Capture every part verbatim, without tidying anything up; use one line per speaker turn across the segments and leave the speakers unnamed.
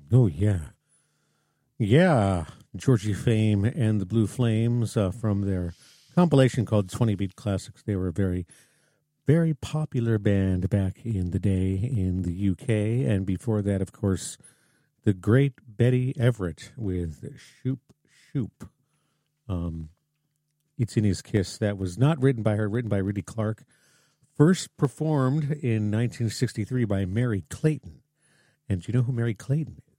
Oh, yeah. Yeah. Georgie Fame and the Blue Flames uh, from their compilation called twenty Beat Classics. They were a very, very popular band back in the day in the U K. And before that, of course, the great Betty Everett with Shoop Shoop. Um, It's in His Kiss. That was not written by her, written by Rudy Clark. First performed in nineteen sixty-three by Mary Clayton. And do you know who Mary Clayton is?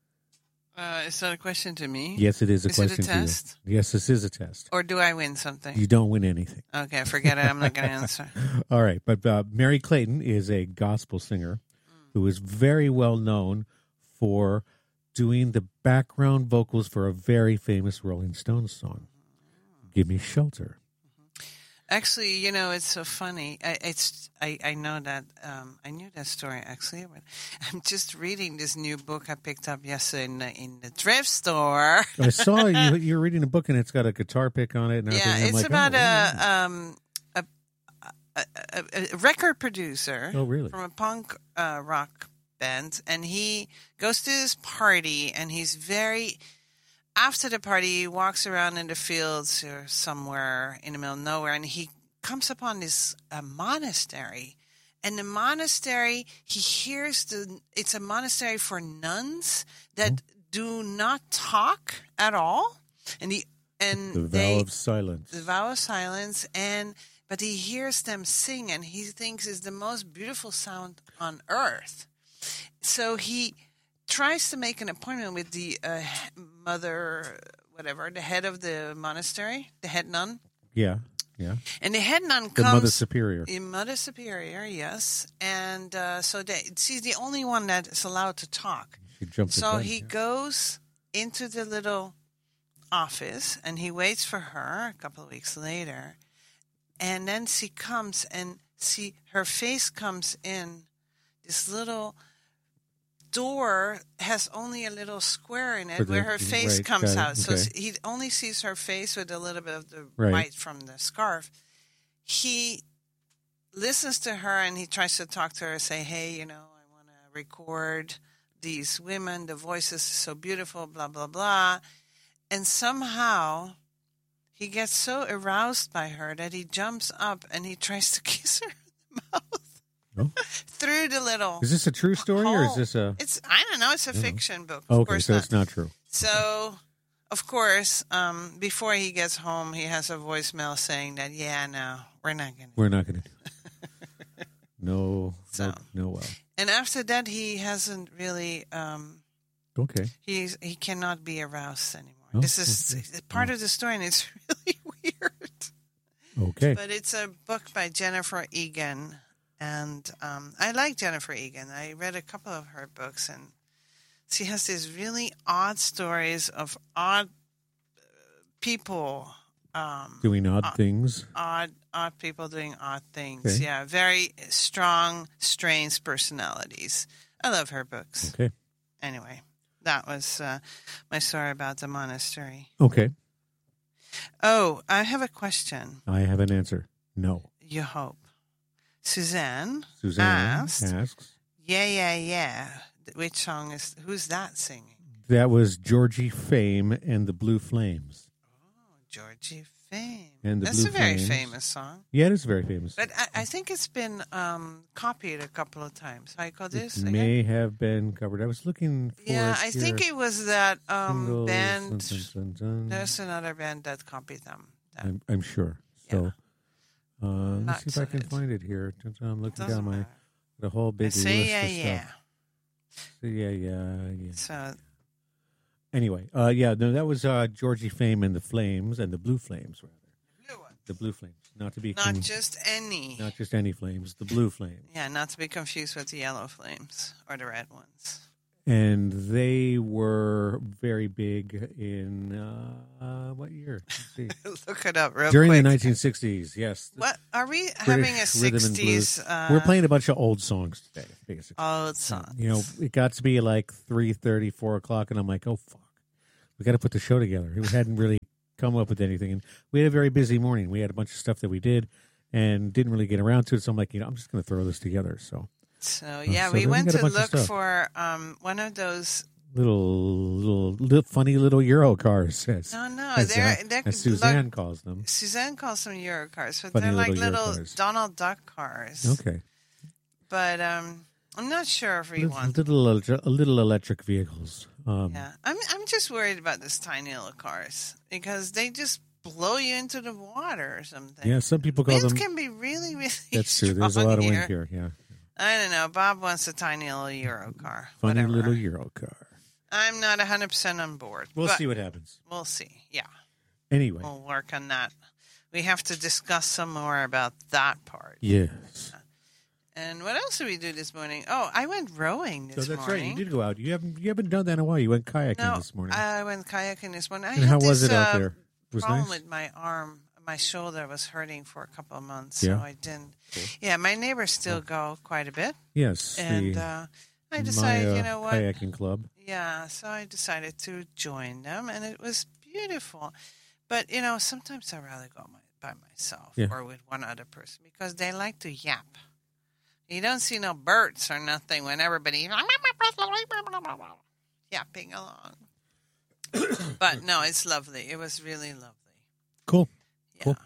Uh, is that a question to me?
Yes, it is a
is
question
it a test?
to you. Yes, this is a test.
Or do I win something?
You don't win anything.
Okay, forget it. I'm not going to answer.
All right, but uh, Mary Clayton is a gospel singer who is very well known for doing the background vocals for a very famous Rolling Stones song, Give Me Shelter.
Actually, you know, it's so funny. I, it's I, I know that um, I knew that story actually, but I'm just reading this new book I picked up yesterday in the, in the thrift store.
I saw you. You're reading a book and it's got a guitar pick on it. And
yeah,
everything. I'm
it's
like,
about
oh,
a, um, a, a a a record producer.
Oh, really?
From a punk uh, rock band, and he goes to this party, and he's very. After the party, he walks around in the fields or somewhere in the middle of nowhere, and he comes upon this uh, monastery. And the monastery, he hears the. It's a monastery for nuns that mm. do not talk at all, and the and
the
they,
vow of silence.
The vow of silence, and but he hears them sing, and he thinks it's the most beautiful sound on earth. So he tries to make an appointment with the uh, mother, whatever, the head of the monastery, the head nun.
Yeah, yeah.
And the head nun
the
comes...
The mother superior.
The mother superior, yes. And uh, so they, she's the only one that is allowed to talk.
She jumps
so
bed,
he
yeah.
goes into the little office, and he waits for her a couple of weeks later. And then she comes, and see her face comes in this little... door has only a little square in it
the,
where her face
right,
comes out.
Okay.
So he only sees her face with a little bit of the
right.
white from the scarf. He listens to her and he tries to talk to her and say, hey, you know, I want to record these women. The voices are so beautiful, blah, blah, blah. And somehow he gets so aroused by her that he jumps up and he tries to kiss her in the mouth.
Oh.
Through the little.
Is this a true story
hole.
or is this a?
It's I don't know. It's a fiction book. Of
okay,
course
so
not.
it's not true.
So, of course, um, before he gets home, he has a voicemail saying that, yeah, no, we're not going to.
We're not going to do it. no,
so,
no, no, well.
And after that, he hasn't really. Um,
okay.
He's he cannot be aroused anymore.
Oh,
this is
okay.
part
oh.
of the story, and it's really weird.
Okay.
But it's a book by Jennifer Egan. And um, I like Jennifer Egan. I read a couple of her books, and she has these really odd stories of odd people um,
doing odd,
odd
things.
Odd, odd people doing odd things.
Okay.
Yeah, very strong, strange personalities. I love her books.
Okay.
Anyway, that was uh, my story about the monastery.
Okay.
Oh, I have a question.
I have an answer. No.
You hope. Suzanne,
Suzanne
asked,
asks,
yeah, yeah, yeah. Which song is, who's that singing?
That was Georgie Fame and the Blue Flames.
Oh, Georgie Fame.
And the
That's
Blue
a very
Flames.
famous song.
Yeah, it is very famous.
But I, I think it's been um, copied a couple of times. I call this
It
again?
may have been covered. I was looking for
Yeah,
it
I think
here.
it was that um,
Singles,
band.
dun, dun, dun, dun.
There's another band that copied them. That,
I'm, I'm sure. So,
Yeah.
uh, let's
Not
see if I can
it.
find it here. I'm looking
Doesn't
down my
matter.
the whole big
I say
list
yeah,
of
yeah.
stuff. So, yeah, yeah, yeah.
So
Anyway, uh, yeah, no, that was uh, Georgie Fame and the Flames and the Blue Flames, rather.
blue one.
The Blue Flames, not to be
Not
con-
just any.
not just any flames, the Blue Flames.
Yeah, not to be confused with the yellow flames or the red ones.
And they were very big in uh, uh, what year? Let's see.
Look it up real
During
quick.
the nineteen sixties, yes.
What are we
British
having a
rhythm and
sixties?
blues.
Uh,
We're playing a bunch of old songs today, basically.
old songs.
You know, it got to be like three thirty, four o'clock, and I'm like, oh, fuck. We got to put the show together. We hadn't really come up with anything. And we had a very busy morning. We had a bunch of stuff that we did and didn't really get around to it. So I'm like, you know, I'm just going to throw this together. So,
So yeah,
so
we
then we
went
got a
to
bunch of
look
stuff.
for um, one of those
little, little, little funny little Euro cars. As,
No, no,
as,
they're,
uh,
they're
as Suzanne
look,
calls them.
Suzanne calls them Euro cars, but
Funny
they're like
little
little,
Euro cars.
Donald Duck cars.
Okay.
But um, I'm not sure if we
Little,
want.
little, electri- little electric vehicles. Um,
Yeah, I'm. I'm just worried about this tiny little cars because they just blow you into the water or something.
Yeah, some people call
Winds
them.
can be really, really.
That's true. There's a lot of
strong
wind here. Yeah.
I don't know. Bob wants a tiny little Euro car.
Funny
Whatever.
little Euro car.
I'm not one hundred percent on board.
We'll
but
see what happens.
We'll see. Yeah.
Anyway.
We'll work on that. We have to discuss some more about that part.
Yes.
And what else did we do this morning? Oh, I went rowing this
So that's
morning.
right. You did go out. You haven't you haven't done that in a while. You went kayaking
No,
this morning.
I went kayaking this morning. I
and
had
how was
this,
it out
uh,
there? Was
problem
nice.
with my arm. My shoulder was hurting for a couple of months,
Yeah.
so I didn't. Yeah, my neighbors still go quite a bit.
Yes.
And
the
uh, I decided,
Maya
you know what?
Kayaking Club.
Yeah, so I decided to join them, and it was beautiful. But, you know, sometimes I'd rather go my, by myself
Yeah.
or with one other person because they like to yap. You don't see no birds or nothing when everybody yapping along. But, no, it's lovely. It was really lovely.
Cool.
Yeah.
Cool.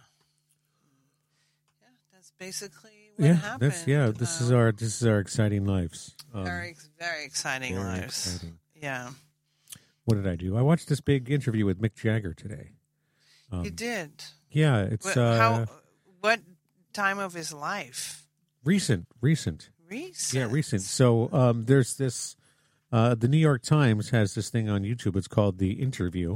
Yeah, that's basically what
Yeah,
happened.
that's yeah. This is
Uh,
our this is our exciting lives. Um,
very, very exciting
very
lives.
exciting.
Yeah,
What did I do? I watched this big interview with Mick Jagger today. Um,
you did.
Yeah, it's
What,
uh,
how? What time of his life?
recent. Recent.
Recent.
Yeah, recent. So um, there's this. Uh, the New York Times has this thing on YouTube. It's called The Interview,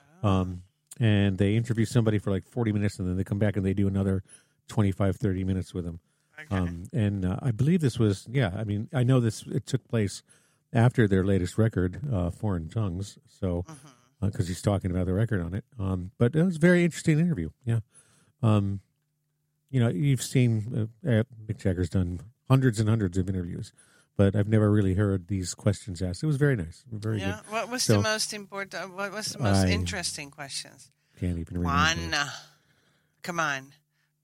um, and they interview somebody for like forty minutes, and then they come back and they do another twenty-five, thirty minutes with them.
Okay.
Um, and uh, I believe this was, yeah, I mean, I know this, it took place after their latest record, uh, Foreign Tongues, so, because he's talking about the record on it. Um, but it was a very interesting interview, yeah. Um, you know, you've seen, uh, uh, Mick Jagger's done hundreds and hundreds of interviews, but I've never really heard these questions asked. It was very nice, very
yeah.
good.
What was
So-
the most important? What was the most
I-
interesting questions?
Can't even remember.
One. Come on.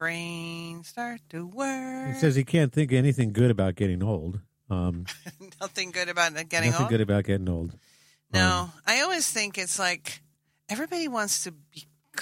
Brain start to work.
He says he can't think anything good about getting old. Um,
Nothing good about getting
nothing
old.
good about getting old.
No,
Um,
I always think it's like everybody wants to be,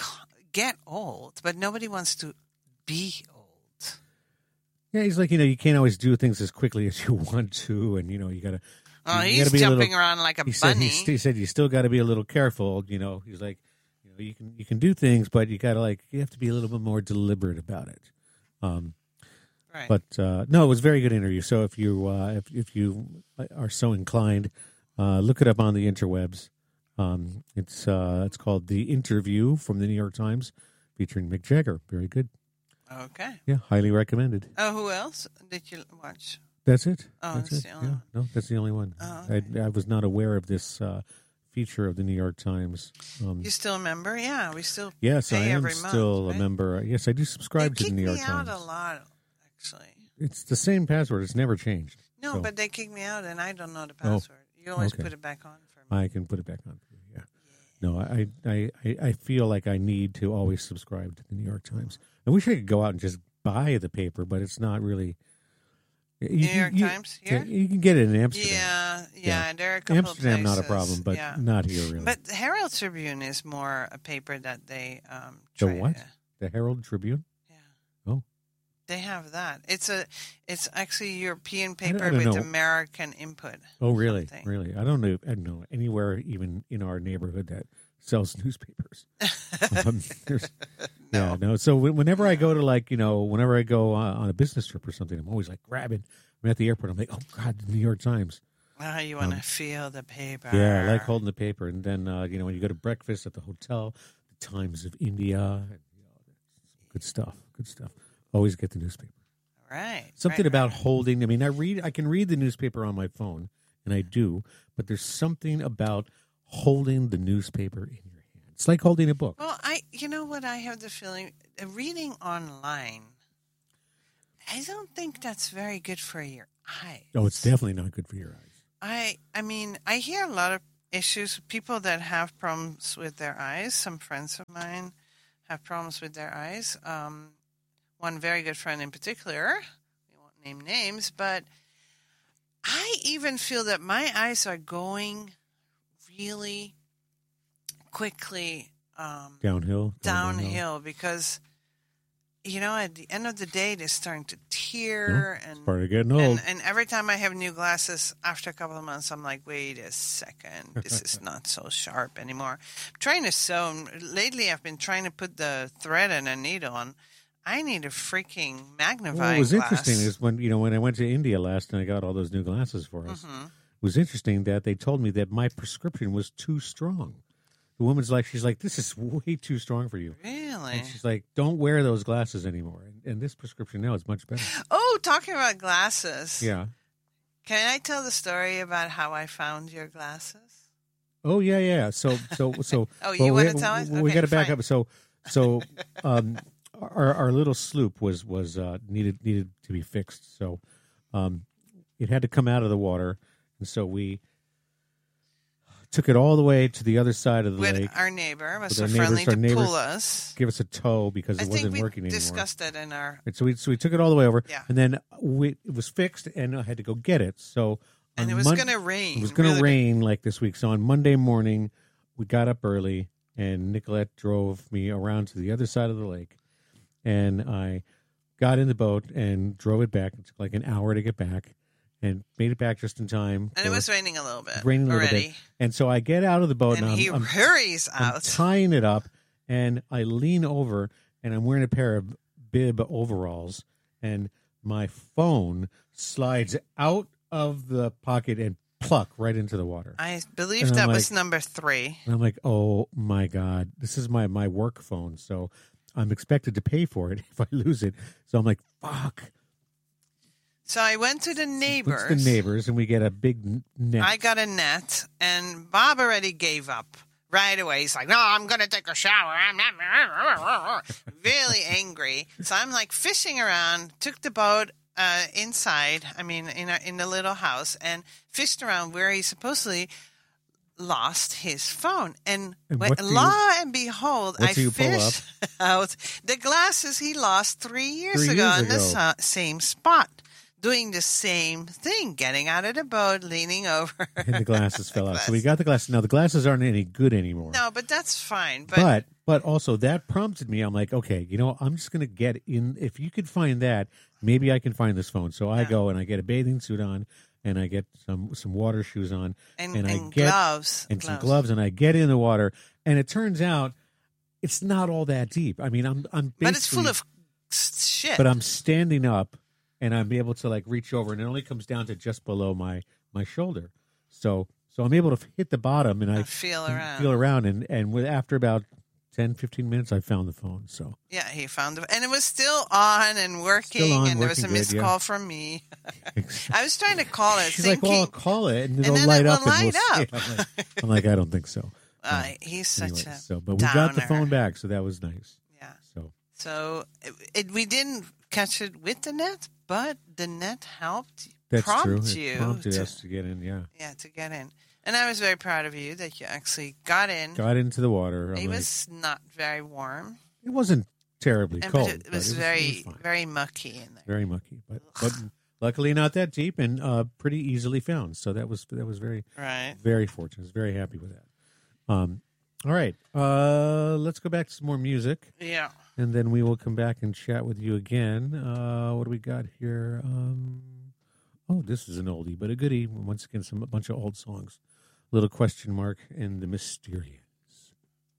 get old, but nobody wants to be old.
Yeah, he's like, you know, you can't always do things as quickly as you want to, and you know, you got to.
Oh,
you
he's
gotta be a
jumping
little-
around like a
He said,
bunny.
he, he said you still got to be a little careful. You know, he's like, you know, you can you can do things, but you got to like you have to be a little bit more deliberate about it. Um,
right.
But uh, no, it was a very good interview. So if you uh, if if you are so inclined, uh, look it up on the interwebs. Um, it's uh, it's called The Interview from the New York Times, featuring Mick Jagger. Very good.
Okay.
Yeah, highly recommended.
Oh, who else did you watch?
That's it.
Oh,
that's
that's
it.
the only
Yeah,
one.
no, that's the only one.
Oh,
I, I was not aware of this uh, feature of the New York Times. Um,
You still a member? Yeah, we still
yes, I
pay
am
every
still
month,
a
right?
member. Yes, I do subscribe
they
to the
kick
New York
me out
Times.
a lot, actually.
It's the same password. It's never changed.
No,
So
but they kick me out, and I don't know the
Oh,
password. You always
okay.
put it back on for me.
I can put it back on for you. Yeah. No, I, I, I, I feel like I need to always subscribe to the New York Times. I wish I could go out and just buy the paper, but it's not really. You,
New York
you,
Times
yeah,
here?
you can get it in Amsterdam.
Yeah, yeah,
Yeah.
there are a couple
Amsterdam,
of
not a
places.
problem, but
yeah.
not here really.
But the Herald Tribune is more a paper that they um
The
try
what?
to-
the Herald Tribune.
yeah.
Oh.
They have that. It's a it's actually a European
I don't-
paper
I don't
with
know.
American input.
Oh, really?
Something.
Really? I don't know. I don't know anywhere even in our neighborhood that sells newspapers. um, there's-
No.
Yeah, no. So wh- whenever I go to like you know, whenever I go on, on a business trip or something, I'm always like grabbing. I'm at the airport. I'm like, oh God, the New York Times.
Ah, you want to
Um,
feel the paper.
Yeah, I like holding the paper. And then uh, you know, when you go to breakfast at the hotel, the Times of India, and, you know, good stuff. Good stuff. Always get the newspaper.
Right.
Something
right,
about
right.
holding. I mean, I read. I can read the newspaper on my phone, and I do. But there's something about holding the newspaper in your hand. It's like holding a book.
Well, I you know what I have the feeling uh, reading online. I don't think that's very good for your eyes.
Oh, it's definitely not good for your eyes.
I I mean, I hear a lot of issues. People that have problems with their eyes. Some friends of mine have problems with their eyes. Um, one very good friend in particular. We won't name names, but I even feel that my eyes are going really quickly um,
downhill,
downhill because, you know, at the end of the day, they're starting to tear.
Yeah,
and
it's part of getting old.
And, and every time I have new glasses, after a couple of months, I'm like, wait a second, this is not so sharp anymore. I'm trying to sew. Lately, I've been trying to put the thread and a needle on. I need a freaking magnifying
well, what was
glass.
interesting is when, you know, when I went to India last and I got all those new glasses for us,
Mm-hmm.
it was interesting that they told me that my prescription was too strong. The woman's like, she's like, this is way too strong for you.
Really?
And she's like, don't wear those glasses anymore. And, and this prescription now is much better.
Oh, talking about glasses.
Yeah.
Can I tell the story about how I found your glasses?
Oh, yeah, yeah. So, so, so.
Oh, you
well,
want
we,
to tell us?
We,
Okay,
we got to back
fine.
up. So, so, um, our our little sloop was was uh, needed needed to be fixed. So, um, it had to come out of the water, and so we took it all the way to the other side of the
With
lake.
our neighbor was
With
so
our
friendly
neighbors, our
to
neighbors
pull us.
Give us a tow because
I
it
think
wasn't
we
working anymore.
discussed it in our.
And so we so we took it all the way over,
Yeah.
and then we it was fixed, and I had to go get it. So
And
on
it was
Mon-
going to rain.
It was going to
really
rain like this week. So on Monday morning, we got up early, and Nicolette drove me around to the other side of the lake, and I got in the boat and drove it back. It took like an hour to get back, and made it back just in time.
And it
for-
was raining a little bit.
raining a little
already.
bit. And so I get out of the boat,
And
and,
he
I'm, I'm,
hurries
I'm
out.
tying it up, and I lean over, and I'm wearing a pair of bib overalls, and my phone slides out of the pocket and pluck right into the water.
I believe
And I'm
that was
like-
number three.
And I'm like, oh my God, this is my, my work phone. So I'm expected to pay for it if I lose it. So I'm like, fuck.
So I went to the neighbors.
What's the neighbors? And we get a big n- net.
I got a net, and Bob already gave up right away. He's like, no, I'm going to take a shower. I'm not really angry. So I'm like fishing around, took the boat uh, inside, I mean, in, a, in the little house, and fished around where he supposedly lost his phone. And,
And
when,
what do you-
lo and behold,
what
I
do you pull
fished out the glasses he lost three years
Three
ago
years
in the
ago.
sa- same spot. Doing the same thing, getting out of the boat, leaning over.
and the glasses fell out. So we
Glass.
got the glasses. Now the glasses aren't any good anymore.
No, but that's fine. But,
But but also that prompted me. I'm like, okay, you know, I'm just gonna get in. If you could find that, maybe I can find this phone. So I
Yeah.
go and I get a bathing suit on, and I get some some water shoes on,
and,
and I
and
get-
gloves.
and some gloves, and I get in the water, and it turns out it's not all that deep. I mean, I'm I'm basically,
But it's full of s- shit.
but I'm standing up, and I'm able to like reach over, and it only comes down to just below my my shoulder. So so I'm able to hit the bottom, and I
I feel around.
feel around, and and with after about ten, fifteen minutes, I found the phone. So
Yeah, he found it. And it was still on and working,
Still on,
and there was a
working
missed
good, yeah.
call from me. I was trying to call it,
she's like,
thinking,
"Well, I'll call it, and
and
it'll
then
light
it
up,
will
and we'll
light
see."
up.
I'm like, I'm like, I don't think so.
uh, he's such
Anyway,
a
so, but we got the
downer.
phone back, so that was nice.
Yeah.
So
So it, it, we didn't catch it with the net, but the net helped
that's
prompt
true.
you
It prompted
to,
us to get in. Yeah,
yeah, to get in. And I was very proud of you that you actually got in.
got into the water. I'm
it
like,
was not very warm.
it wasn't terribly
And,
cold.
but it, it was
but
very,
it was fine.
very mucky in there.
very mucky, but but luckily not that deep, and uh, pretty easily found. So that was that was very
Right.
very fortunate. I was very happy with that. Um, all right, uh, let's go back to some more music,
Yeah.
and then we will come back and chat with you again. Uh, what do we got here? Um, oh, this is an oldie, but a goodie. Once again, some a bunch of old songs. Little question mark and the mysterious.